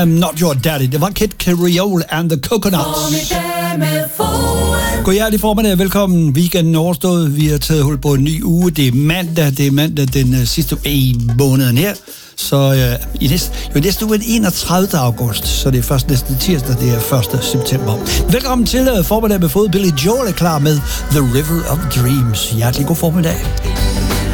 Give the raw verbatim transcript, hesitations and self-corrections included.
I'm Not Your Daddy. Det var Kid Creole and the Coconuts. God hjertelig formiddag, velkommen. Weekenden er overstået. Vi har taget hul på en ny uge. Det er mandag. Det er mandag den uh, sidste uge i måneden her. Så uh, i næste, jo, næste uge er den enogtredivte august, så det er først næste tirsdag, det er første september. Velkommen til uh, formiddag med fod. Billy Joel er klar med The River of Dreams. Hjertelig god formiddag.